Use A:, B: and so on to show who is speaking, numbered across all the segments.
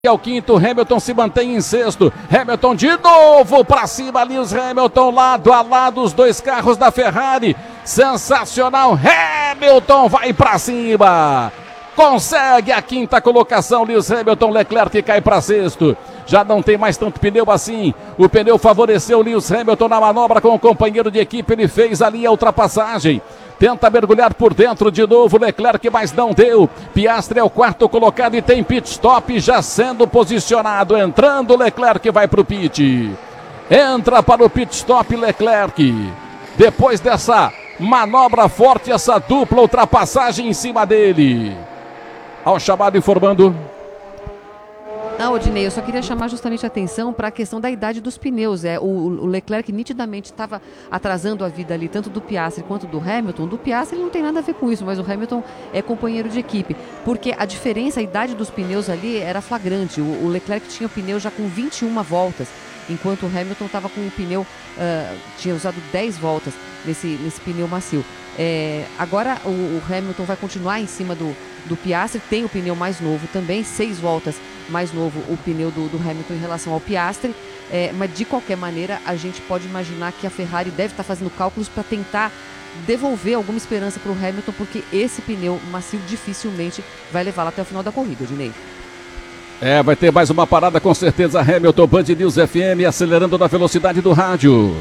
A: É o quinto, Hamilton se mantém em sexto, Hamilton de novo para cima, Lewis Hamilton lado a lado, os dois carros da Ferrari, sensacional, Hamilton vai para cima, consegue a quinta colocação, Lewis Hamilton, Leclerc cai para sexto, já não tem mais tanto pneu assim, o pneu favoreceu Lewis Hamilton na manobra com o companheiro de equipe, ele fez ali a ultrapassagem, tenta mergulhar por dentro de novo, Leclerc, mas não deu. Piastri é o quarto colocado e tem pit stop já sendo posicionado. Entrando, Leclerc vai para o pit. Entra para o pit stop, Leclerc. Depois dessa manobra forte, essa dupla ultrapassagem em cima dele. Ao chamado informando.
B: Odinei, eu só queria chamar justamente a atenção para a questão da idade dos pneus. O Leclerc nitidamente estava atrasando a vida ali, tanto do Piastri quanto do Hamilton. Do Piastri ele não tem nada a ver com isso, mas o Hamilton é companheiro de equipe. Porque a diferença, a idade dos pneus ali era flagrante. O Leclerc tinha o pneu já com 21 voltas, enquanto o Hamilton estava com o pneu, tinha usado 10 voltas nesse pneu macio. Agora o Hamilton vai continuar em cima do Piastri, tem o pneu mais novo também, 6 voltas mais novo o pneu do Hamilton em relação ao Piastri, mas de qualquer maneira a gente pode imaginar que a Ferrari deve estar fazendo cálculos para tentar devolver alguma esperança para o Hamilton, porque esse pneu macio dificilmente vai levá-lo até o final da corrida, Odinei.
A: Vai ter mais uma parada com certeza, Hamilton, Band News FM, acelerando na velocidade do rádio.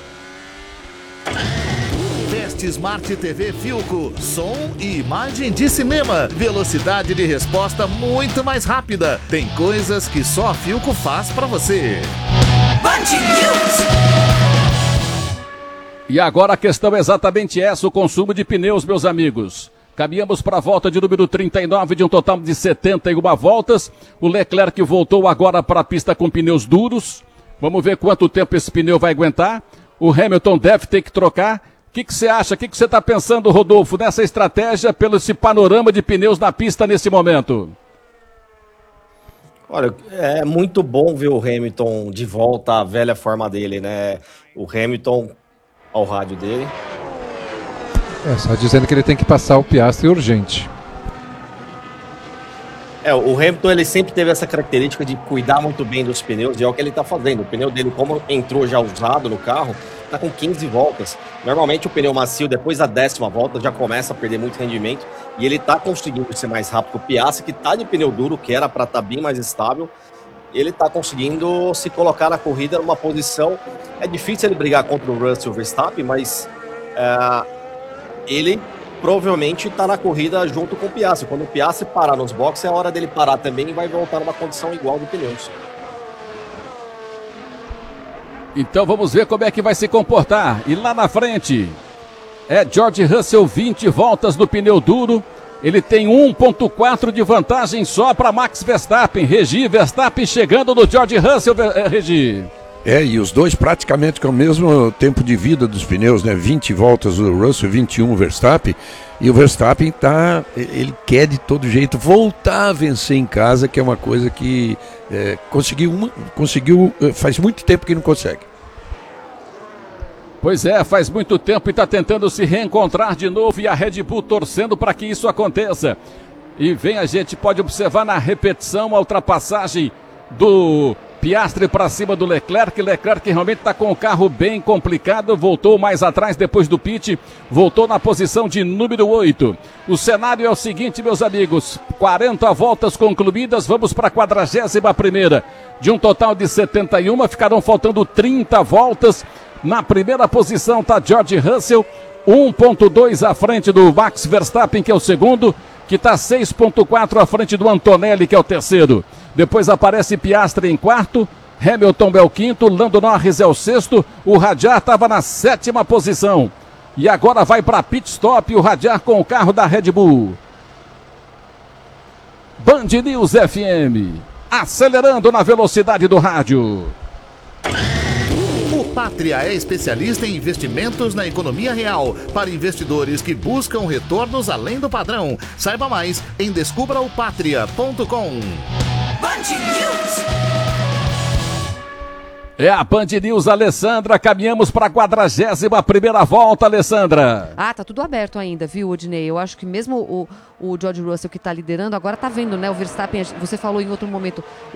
C: Smart TV Philco, som e imagem de cinema, velocidade de resposta muito mais rápida. Tem coisas que só a Philco faz pra você. Band News.
A: E agora a questão é exatamente essa, o consumo de pneus, meus amigos. Caminhamos para a volta de número 39 de um total de 71 voltas. O Leclerc voltou agora para a pista com pneus duros. Vamos ver quanto tempo esse pneu vai aguentar. O Hamilton deve ter que trocar. O que você acha? O que você está pensando, Rodolfo, nessa estratégia, pelo esse panorama de pneus na pista nesse momento?
D: Olha, é muito bom ver o Hamilton de volta à velha forma dele, né? O Hamilton ao rádio dele.
E: Só dizendo que ele tem que passar o Piastri urgente.
D: O Hamilton, ele sempre teve essa característica de cuidar muito bem dos pneus, e é o que ele está fazendo. O pneu dele, como entrou já usado no carro, está com 15 voltas. Normalmente o pneu macio, depois da 10ª volta, já começa a perder muito rendimento, e ele está conseguindo ser mais rápido. O Piastri, que está de pneu duro, que era para estar bem mais estável, ele está conseguindo se colocar na corrida numa posição... É difícil ele brigar contra o Russell Verstappen, mas ele provavelmente está na corrida junto com o Piastri. Quando o Piastri parar nos boxes, é a hora dele parar também e vai voltar numa condição igual de pneus.
A: Então vamos ver como é que vai se comportar. E lá na frente George Russell, 20 voltas do pneu duro. Ele tem 1,4 de vantagem só para Max Verstappen. Regi, Verstappen chegando no George Russell, Regi.
F: E os dois praticamente com o mesmo tempo de vida dos pneus, né? 20 voltas o Russell, 21 o Verstappen. E o Verstappen ele quer de todo jeito voltar a vencer em casa, que é uma coisa que conseguiu faz muito tempo que não consegue.
A: Pois faz muito tempo e está tentando se reencontrar de novo, e a Red Bull torcendo para que isso aconteça. E a gente pode observar na repetição a ultrapassagem do Piastri para cima do Leclerc. Leclerc realmente está com o carro bem complicado, voltou mais atrás depois do pit, voltou na posição de número 8. O cenário é o seguinte, meus amigos, 40 voltas concluídas, vamos para a 41ª. De um total de 71, ficarão faltando 30 voltas. Na primeira posição está George Russell, 1,2 à frente do Max Verstappen, que é o segundo, que está 6,4 à frente do Antonelli, que é o terceiro. Depois aparece Piastri em quarto, Hamilton é o quinto, Lando Norris é o sexto, o Radiar estava na 7ª posição. E agora vai para pit stop o Radiar com o carro da Red Bull. Band News FM, acelerando na velocidade do rádio.
C: O Pátria é especialista em investimentos na economia real para investidores que buscam retornos além do padrão. Saiba mais em descubraopatria.com.
A: É a Band News, Alessandra. Caminhamos para a 41ª volta, Alessandra.
B: Tá tudo aberto ainda, viu, Odinei? Eu acho que mesmo o George Russell que está liderando, agora tá vendo, né? O Verstappen, você falou em outro momento,